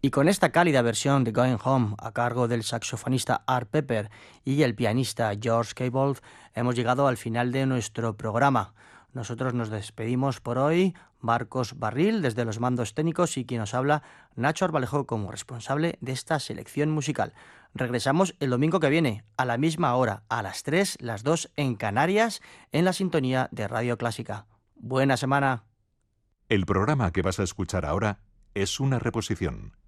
Y con esta cálida versión de Going Home a cargo del saxofonista Art Pepper y el pianista George Cable, hemos llegado al final de nuestro programa. Nosotros nos despedimos por hoy. Marcos Barril desde los mandos técnicos y quien nos habla, Nacho Arbalejo, como responsable de esta selección musical. Regresamos el domingo que viene, a la misma hora, a las 3, las 2 en Canarias, en la sintonía de Radio Clásica. Buena semana. El programa que vas a escuchar ahora es una reposición.